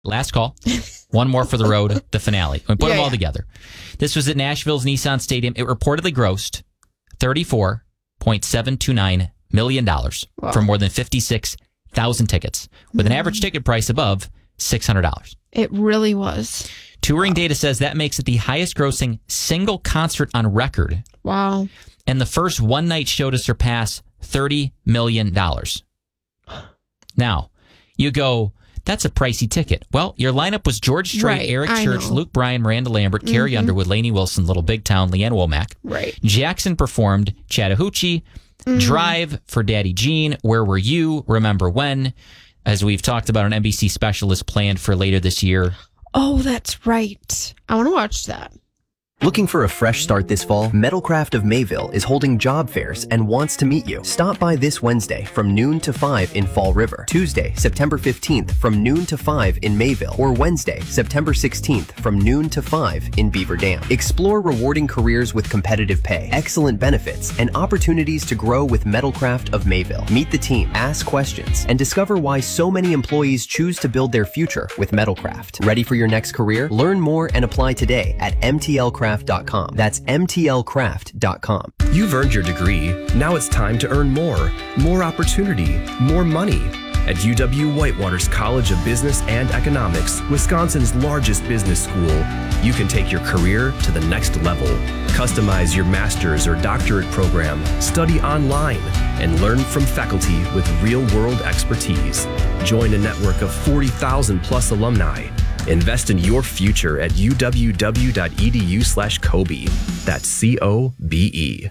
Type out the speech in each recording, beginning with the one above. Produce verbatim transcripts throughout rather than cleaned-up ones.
Last call. One more for the road, the finale. We put Yeah, them all yeah. together. This was at Nashville's Nissan Stadium. It reportedly grossed thirty-four point seven two nine million dollars Wow. for more than fifty-six thousand tickets, with an average ticket price above six hundred dollars. It really was. Touring data says that makes it the highest grossing single concert on record Wow. and the first one-night show to surpass thirty million dollars. Now, you go, that's a pricey ticket. Well, your lineup was George Strait, Right, Eric I Church, know. Luke Bryan, Miranda Lambert, Carrie Underwood, Lainey Wilson, Little Big Town, Leanne Womack. Right. Jackson performed Chattahoochee, Drive for Daddy Jean, Where Were You, Remember When, as we've talked about, an N B C special is planned for later this year. Oh, that's right. I want to watch that. Looking for a fresh start this fall? Metalcraft of Mayville is holding job fairs and wants to meet you. Stop by this Wednesday from noon to five in Fall River, Tuesday, September fifteenth from noon to five in Mayville, or Wednesday, September sixteenth from noon to five in Beaver Dam. Explore rewarding careers with competitive pay, excellent benefits, and opportunities to grow with Metalcraft of Mayville. Meet the team, ask questions, and discover why so many employees choose to build their future with Metalcraft. Ready for your next career? Learn more and apply today at M T L craft dot com. That's M T L craft dot com. You've earned your degree. Now it's time to earn more. More opportunity. More money. At U W-Whitewater's College of Business and Economics, Wisconsin's largest business school, you can take your career to the next level. Customize your master's or doctorate program, study online, and learn from faculty with real-world expertise. Join a network of forty thousand plus alumni. Invest in your future at U W W dot E D U slash Kobe. That's C O B E.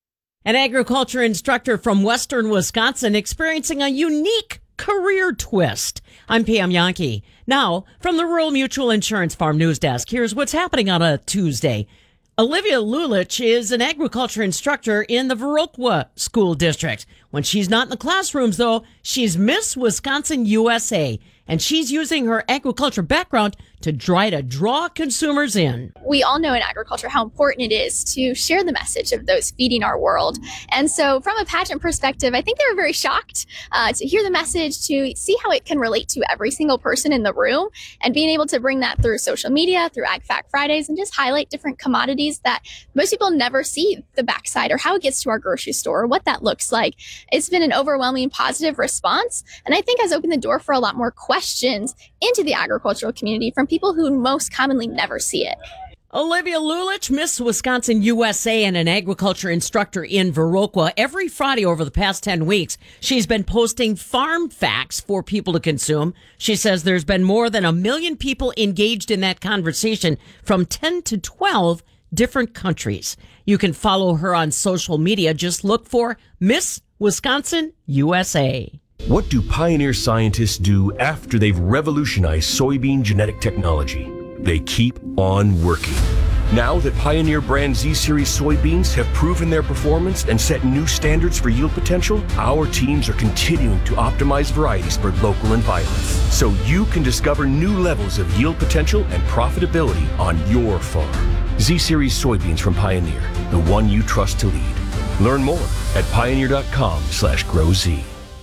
An agriculture instructor from Western Wisconsin experiencing a unique career twist. I'm Pam Yankee. Now, from the Rural Mutual Insurance Farm News Desk, here's what's happening on a Tuesday. Olivia Lulich is an agriculture instructor in the Viroqua School District. When she's not in the classrooms, though, she's Miss Wisconsin U S A, and she's using her agriculture background to try to draw consumers in. We all know in agriculture how important it is to share the message of those feeding our world. And so from a pageant perspective, I think they were very shocked uh, to hear the message, to see how it can relate to every single person in the room, and being able to bring that through social media, through Ag Fact Fridays, and just highlight different commodities that most people never see the backside, or how it gets to our grocery store, or what that looks like. It's been an overwhelming positive response, and I think has opened the door for a lot more questions into the agricultural community from people who most commonly never see it. Olivia Lulich, Miss Wisconsin U S A and an agriculture instructor in Viroqua. Every Friday over the past ten weeks, she's been posting farm facts for people to consume. She says there's been more than a million people engaged in that conversation from ten to twelve different countries. You can follow her on social media. Just look for Miss Wisconsin U S A. What do Pioneer scientists do after they've revolutionized soybean genetic technology? They keep on working. Now that Pioneer brand Z-Series soybeans have proven their performance and set new standards for yield potential, our teams are continuing to optimize varieties for local environments, so you can discover new levels of yield potential and profitability on your farm. Z-Series soybeans from Pioneer, the one you trust to lead. Learn more at pioneer.com slash grow Z.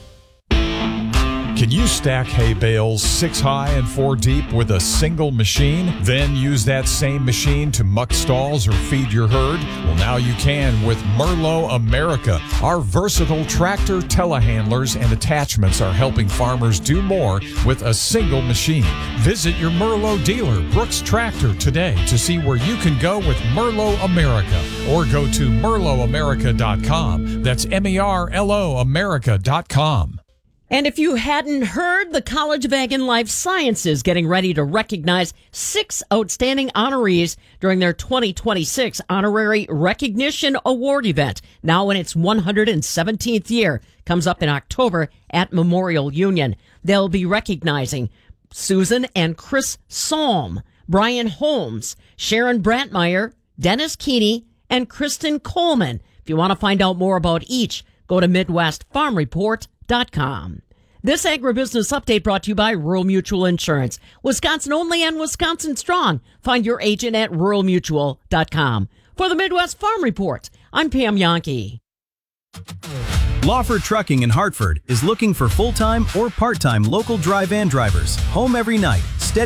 Can you stack hay bales six high and four deep with a single machine? Then use that same machine to muck stalls or feed your herd? Well, now you can with Merlo America. Our versatile tractor telehandlers and attachments are helping farmers do more with a single machine. Visit your Merlo dealer, Brooks Tractor, today to see where you can go with Merlo America, or go to merlo america dot com. That's M E R L O America dot com. And if you hadn't heard, the College of Ag and Life Sciences getting ready to recognize six outstanding honorees during their twenty twenty-six Honorary Recognition Award event, now in its one hundred seventeenth year. Comes up in October at Memorial Union. They'll be recognizing Susan and Chris Salm, Brian Holmes, Sharon Brantmeyer, Dennis Keeney, and Kristen Coleman. If you want to find out more about each, go to midwest farm report dot com. This agribusiness update brought to you by Rural Mutual Insurance. Wisconsin only and Wisconsin strong. Find your agent at rural mutual dot com. For the Midwest Farm Report, I'm Pam Yankee. Lawford Trucking in Hartford is looking for full-time or part-time local dry van drivers, home every night,